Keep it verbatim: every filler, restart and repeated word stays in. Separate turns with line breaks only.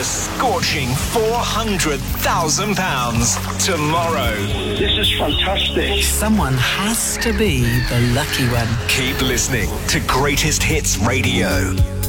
a scorching four hundred thousand pounds tomorrow.
This is fantastic.
Someone has to be the lucky one.
Keep listening to Greatest Hits Radio.